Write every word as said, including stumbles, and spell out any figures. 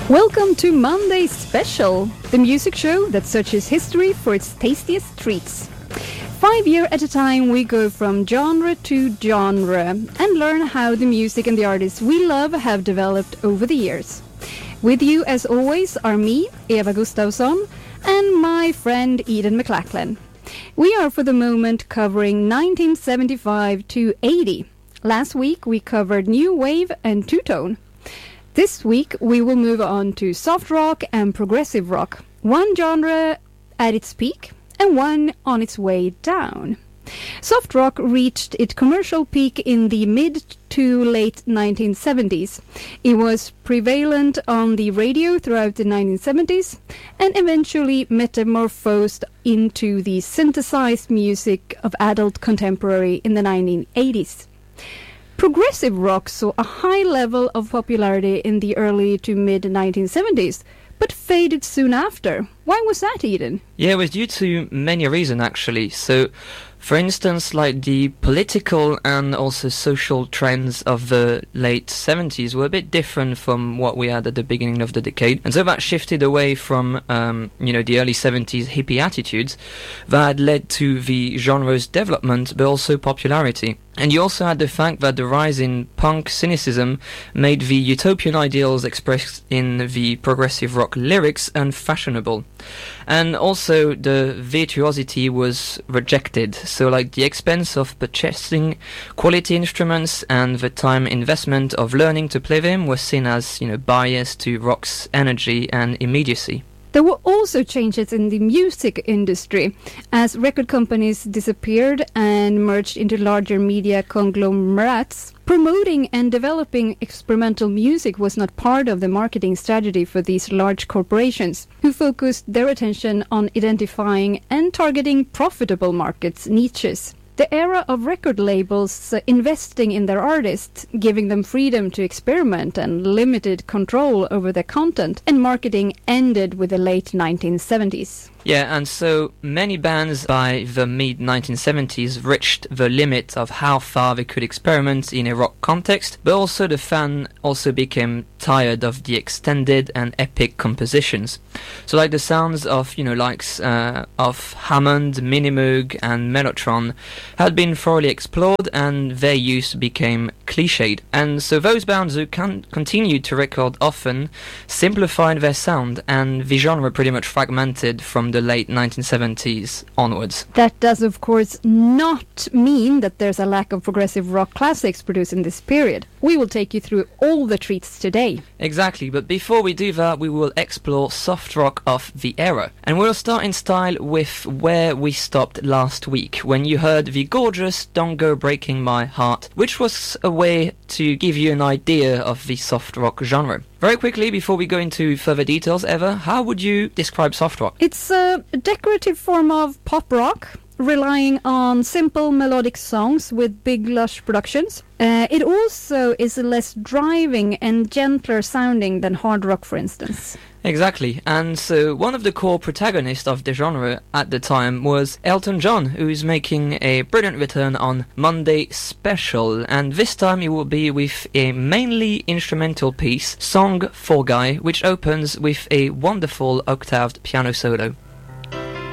Welcome to Monday Special, the music show that searches history for its tastiest treats. Five years at a time, we go from genre to genre and learn how the music and the artists we love have developed over the years. With you, as always, are me, Eva Gustafsson, and my friend Eden McLachlan. We are for the moment covering nineteen seventy-five to eighty. Last week we covered new wave and two-tone. This week we will move on to soft rock and progressive rock, one genre at its peak and one on its way down. Soft rock reached its commercial peak in the mid to late nineteen seventies. It was prevalent on the radio throughout the nineteen seventies and eventually metamorphosed into the synthesized music of adult contemporary in the nineteen eighties. Progressive rock saw a high level of popularity in the early to mid nineteen seventies, but faded soon after. Why was that, Eden? Yeah, it was due to many reasons, actually. So, for instance, like the political and also social trends of the late seventies were a bit different from what we had at the beginning of the decade. And so that shifted away from, um, you know, the early seventies hippie attitudes that led to the genre's development, but also popularity. And you also had the fact that the rise in punk cynicism made the utopian ideals expressed in the progressive rock lyrics unfashionable. And also the virtuosity was rejected, so like the expense of purchasing quality instruments and the time investment of learning to play them was seen as, you know, biased to rock's energy and immediacy. There were also changes in the music industry as record companies disappeared and merged into larger media conglomerates. Promoting and developing experimental music was not part of the marketing strategy for these large corporations, who focused their attention on identifying and targeting profitable markets niches. The era of record labels uh, investing in their artists, giving them freedom to experiment and limited control over their content and marketing ended with the late nineteen seventies. Yeah, and so many bands by the mid nineteen seventies reached the limit of how far they could experiment in a rock context, but also the fan also became tired of the extended and epic compositions. So like the sounds of, you know, likes uh, of Hammond, Minimoog and Mellotron had been thoroughly explored and their use became cliched. And so those bands who can continued to record often simplified their sound and the genre pretty much fragmented from the late nineteen seventies onwards. That does of course not mean that there's a lack of progressive rock classics produced in this period. We will take you through all the treats today. Exactly, but before we do that we will explore soft rock of the era. And we'll start in style with where we stopped last week, when you heard the gorgeous Don't Go Breaking My Heart, which was a way to give you an idea of the soft rock genre. Very quickly, before we go into further details, Eva, how would you describe soft rock? It's a decorative form of pop rock, relying on simple melodic songs with big lush productions. Uh, it also is less driving and gentler sounding than hard rock, for instance. Exactly, and so one of the core protagonists of the genre at the time was Elton John, who is making a brilliant return on Monday Special, and this time it will be with a mainly instrumental piece, Song for Guy, which opens with a wonderful octaved piano solo.